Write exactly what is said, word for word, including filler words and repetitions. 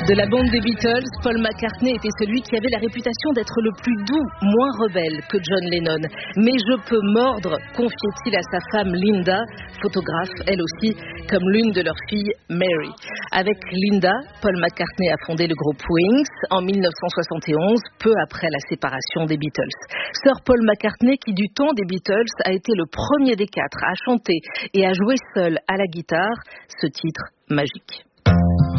De la bande des Beatles, Paul McCartney était celui qui avait la réputation d'être le plus doux, moins rebelle que John Lennon. Mais je peux mordre, confiait-il à sa femme Linda, photographe elle aussi, comme l'une de leurs filles, Mary. Avec Linda, Paul McCartney a fondé le groupe Wings en mille neuf cent soixante et onze, peu après la séparation des Beatles. Sir Paul McCartney, qui du temps des Beatles a été le premier des quatre à chanter et à jouer seul à la guitare, ce titre magique.